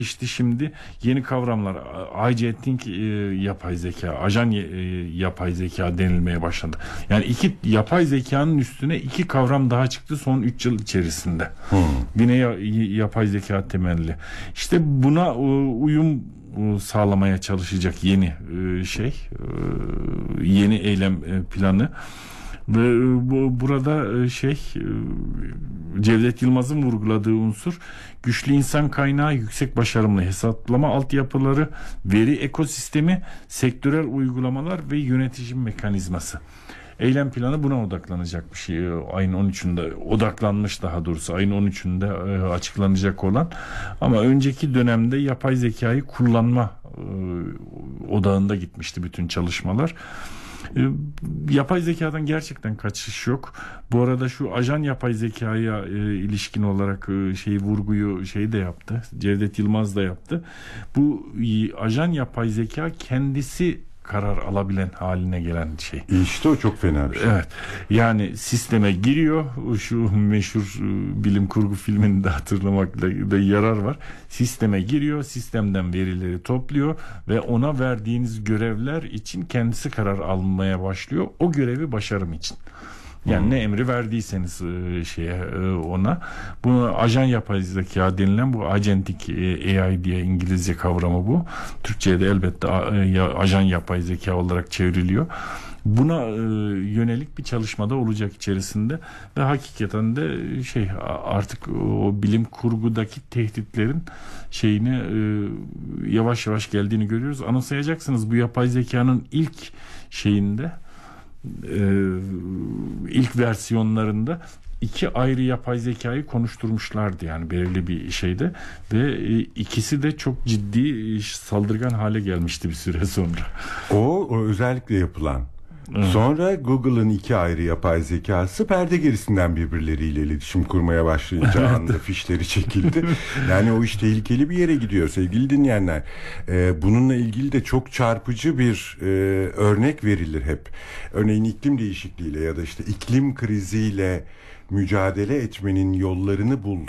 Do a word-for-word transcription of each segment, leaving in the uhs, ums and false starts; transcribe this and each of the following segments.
İşte şimdi yeni kavramlar, agentic e, yapay zeka, ajan e, yapay zeka denilmeye başladı. Yani iki yapay zekanın üstüne iki kavram daha çıktı son üç yıl içerisinde. Hmm. Yine ya, yapay zeka temelli. İşte buna e, uyum e, sağlamaya çalışacak yeni e, şey, e, yeni eylem e, planı. Ve bu burada şey Cevdet Yılmaz'ın vurguladığı unsur güçlü insan kaynağı, yüksek başarımlı hesaplama altyapıları, veri ekosistemi, sektörel uygulamalar ve yönetici mekanizması. Eylem planı buna odaklanacak bir şey. Ayın on üçünde odaklanmış, daha doğrusu ayın on üçünde açıklanacak olan, ama önceki dönemde yapay zekayı kullanma odağında gitmişti bütün çalışmalar. Yapay zekadan gerçekten kaçış yok. Bu arada şu ajan yapay zekaya e, ilişkin olarak e, şeyi vurguyu şey de yaptı. Cevdet Yılmaz da yaptı. Bu e, ajan yapay zeka kendisi karar alabilen haline gelen şey. İşte o çok fena bir şey. Evet. Yani sisteme giriyor. Şu meşhur bilim kurgu filmini de hatırlamakta da yarar var. Sisteme giriyor, sistemden verileri topluyor ve ona verdiğiniz görevler için kendisi karar almaya başlıyor. O görevi başarım için. Yani hmm. ne emri verdiyseniz şeye ona, bunu ajan yapay zeka denilen, bu agentic A I diye İngilizce kavramı bu. Türkçe'ye de elbette ajan yapay zeka olarak çevriliyor. Buna yönelik bir çalışmada olacak içerisinde ve hakikaten de şey, artık o bilim kurgudaki tehditlerin şeyini yavaş yavaş geldiğini görüyoruz. Anımsayacaksınız, bu yapay zekanın ilk şeyinde, Ee, ilk versiyonlarında iki ayrı yapay zekayı konuşturmuşlardı, yani belirli bir şeyde, ve ikisi de çok ciddi saldırgan hale gelmişti bir süre sonra. O, o özellikle yapılan. Evet. Sonra Google'ın iki ayrı yapay zekası perde gerisinden birbirleriyle iletişim kurmaya başlayınca anda fişleri çekildi. Yani o iş tehlikeli bir yere gidiyor sevgili dinleyenler. Ee, bununla ilgili de çok çarpıcı bir e, örnek verilir hep. Örneğin iklim değişikliğiyle ya da işte iklim kriziyle mücadele etmenin yollarını bul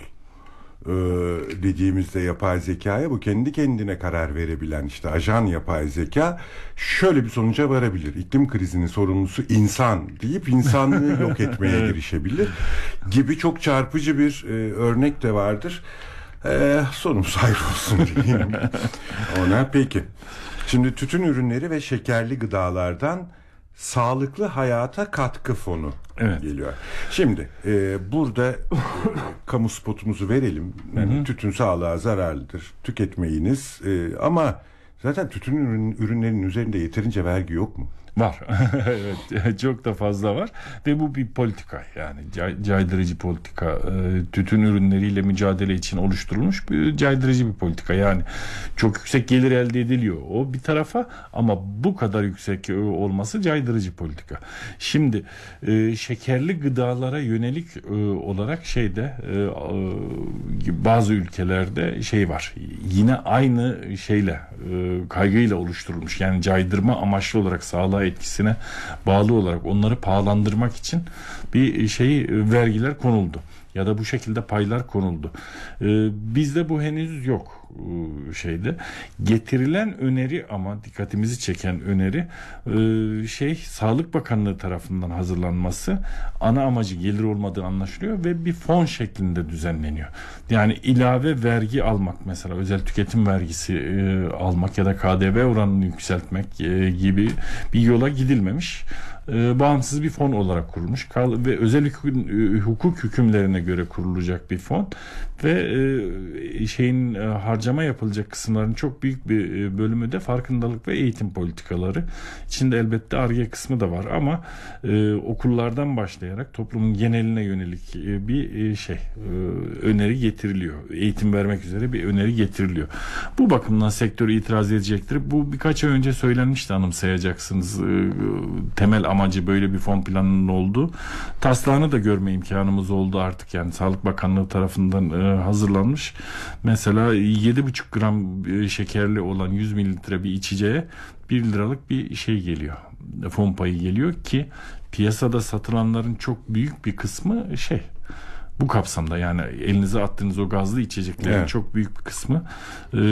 dediğimizde yapay zekaya, bu kendi kendine karar verebilen işte ajan yapay zeka şöyle bir sonuca varabilir: İklim krizinin sorumlusu insan deyip insanlığı yok etmeye girişebilir gibi çok çarpıcı bir e, örnek de vardır. E, sonumuz hayır olsun diyeyim ona. Peki, şimdi tütün ürünleri ve şekerli gıdalardan sağlıklı hayata katkı fonu evet. geliyor. Şimdi e, burada e, kamu spotumuzu verelim. Yani hı hı. Tütün sağlığa zararlıdır, tüketmeyiniz. E, ama zaten tütün ürün, ürünlerinin üzerinde yeterince vergi yok mu? Var. Evet, çok da fazla var ve bu bir politika, yani cay, caydırıcı politika. E, tütün ürünleriyle mücadele için oluşturulmuş bir caydırıcı bir politika. Yani çok yüksek gelir elde ediliyor o bir tarafa, ama bu kadar yüksek olması caydırıcı politika. Şimdi e, şekerli gıdalara yönelik e, olarak şeyde e, bazı ülkelerde şey var. Yine aynı şeyle e, kaygıyla oluşturulmuş. Yani caydırma amaçlı olarak, sağlığa etkisine bağlı olarak onları pahalandırmak için bir şey, vergiler konuldu ya da bu şekilde paylar konuldu. Ee, bizde bu henüz yok şeyde. Getirilen öneri, ama dikkatimizi çeken öneri e, şey, Sağlık Bakanlığı tarafından hazırlanması, ana amacı gelir olmadığı anlaşılıyor ve bir fon şeklinde düzenleniyor. Yani ilave vergi almak, mesela özel tüketim vergisi e, almak ya da K D V oranını yükseltmek e, gibi bir yola gidilmemiş. E, bağımsız bir fon olarak kurulmuş Kal- ve özel hukuk, hukuk hükümlerine göre kurulacak bir fon ve e, şeyin e, harcama yapılacak kısımların çok büyük bir e, bölümü de farkındalık ve eğitim politikaları. İçinde elbette Ar-Ge kısmı da var, ama e, okullardan başlayarak toplumun geneline yönelik e, bir e, şey e, öneri getiriliyor. Eğitim vermek üzere bir öneri getiriliyor. Bu bakımdan sektör itiraz edecektir. Bu birkaç ay önce söylenmişti, anımsayacaksınız. E, temel amacı böyle bir fon planının olduğu. Taslağını da görme imkanımız oldu artık, yani Sağlık Bakanlığı tarafından e, hazırlanmış. Mesela yedi buçuk gram e, şekerli olan yüz mililitre bir içeceğe bir liralık bir şey geliyor. Fon payı geliyor ki piyasada satılanların çok büyük bir kısmı şey, bu kapsamda, yani elinize attığınız o gazlı içeceklerin Evet. çok büyük bir kısmı